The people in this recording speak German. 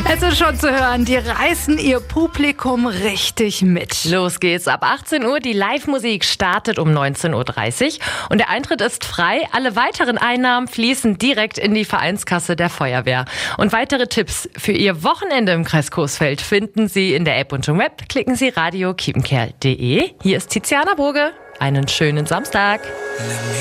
Es ist schon zu hören, die reißen ihr Publikum richtig mit. Los geht's ab 18 Uhr. Die Live-Musik startet um 19.30 Uhr und der Eintritt ist frei. Alle weiteren Einnahmen fließen direkt in die Vereinskasse der Feuerwehr. Und weitere Tipps für Ihr Wochenende im Kreis Coesfeld finden Sie in der App und im Web. Klicken Sie radio-kiepenkerl.de. Hier ist Tiziana Burge. Einen schönen Samstag.